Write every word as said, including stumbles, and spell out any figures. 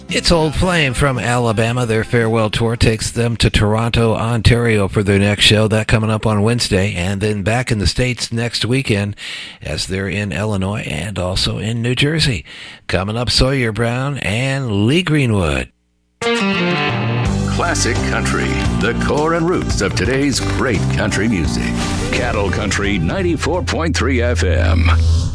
It's Old Flame from Alabama. Their farewell tour takes them to Toronto, Ontario for their next show. That coming up on Wednesday, and then back in the States next weekend as they're in Illinois and also in New Jersey. Coming up, Sawyer Brown and Lee Greenwood. Classic country, the core and roots of today's great country music. Cattle Country ninety-four point three F M.